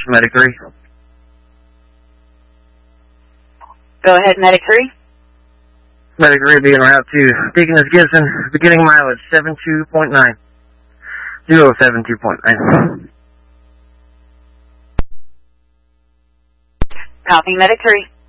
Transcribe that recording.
Medic 3. Go ahead, Medic 3. Medic 3 being route to Deaconess Gibson, beginning mileage 72.9. 072.9. Copy, Medic 3.